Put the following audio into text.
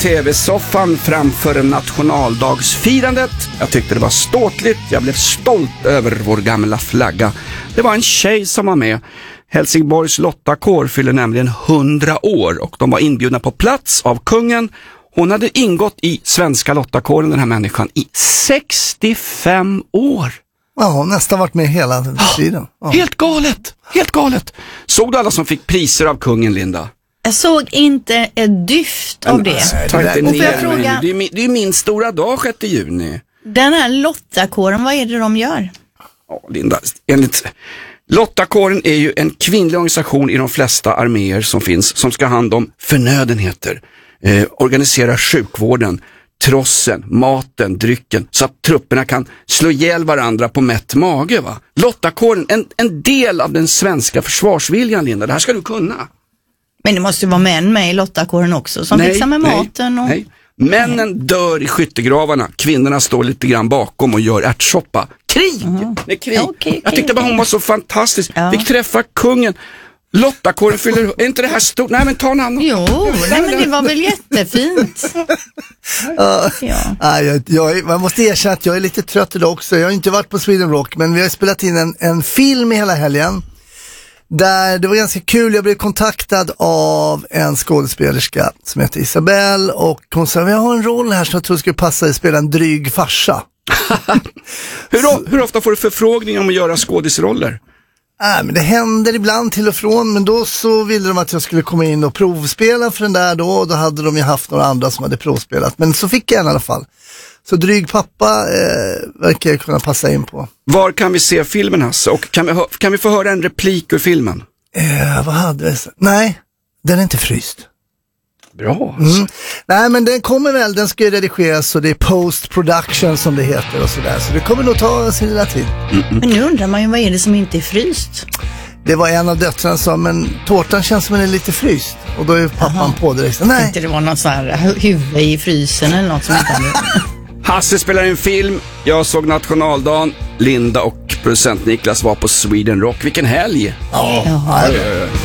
TV-soffan framför nationaldagsfirandet. Jag tyckte det var ståtligt. Jag blev stolt över vår gamla flagga. Det var en tjej som var med. Helsingborgs Lottakår fyller nämligen 100 år och de var inbjudna på plats av kungen. Hon hade ingått i svenska Lottakåren, den här människan, i 65 år. Ja, nästan varit med hela tiden. Ja. Helt galet, helt galet. Såg du alla som fick priser av kungen, Linda? Jag såg inte ett dyft av det. Ta inte Och får jag ner fråga, mig. Det är min stora dag 6 juni. den här Lottakåren, vad är det de gör? Ja, Linda, Lottakåren är ju en kvinnlig organisation i de flesta arméer som finns, som ska ha hand om förnödenheter, organisera sjukvården, trossen, maten, drycken, så att trupperna kan slå ihjäl varandra på mätt mage, va? Lottakåren, en del av den svenska försvarsviljan, Linda. Det här ska du kunna. Men det måste ju vara män med i Lottakåren också som fixar med maten. Och... Nej. Männen dör i skyttegravarna. Kvinnorna står lite grann bakom och gör ärtsoppa. Krig! Det är krig. Okay, jag tyckte bara hon var så fantastisk. Fick träffa kungen. Lottakåren fyller... Är inte det här stort? Nej, men ta namn. Jo, nej, men det var väl jättefint. Man måste erkänna att jag är lite trött idag också. Jag har inte varit på Sweden Rock, men vi har spelat in en film i hela helgen. Där det var ganska kul. Jag blev kontaktad av en skådespelerska som heter Isabelle och hon sa, jag har en roll här som jag tror skulle passa att spela en dryg farsa. Hur ofta får du förfrågningar om att göra skådisroller? Men det händer ibland till och från, men då så ville de att jag skulle komma in och provspela för den där då, och då hade de ju haft några andra som hade provspelat, men så fick jag en i alla fall. Så dryg pappa verkar jag kunna passa in på. Var kan vi se filmen, Hasse? Och kan vi få höra en replik ur filmen? Vad hade vi? Nej, den är inte fryst. Bra. Nej, men den kommer väl, den ska ju redigeras och det är post-production som det heter och sådär. Så det kommer nog ta sin lilla tid. Men nu undrar man ju, vad är det som inte är fryst? Det var en av döttrarna som sa, men tårtan känns som den är lite fryst. Och då är pappan på direkt. Nej. Inte det var någon sån här huvud i frysen eller något som inte hade... Hasse spelar en film, jag såg nationaldagen, Linda och producent Niklas var på Sweden Rock. Vilken helg! Ja.